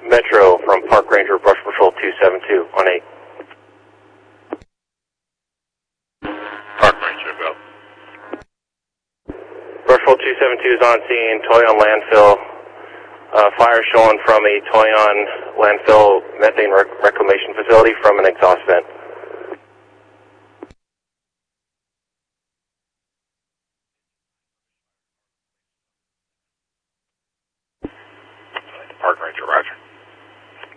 Metro from Park Ranger Brush Patrol 272 on 8. Park Ranger, go. Brush Patrol 272 is on scene, Toyon landfill. Fire showing from a Toyon landfill methane reclamation facility from an exhaust vent. Park Ranger, roger.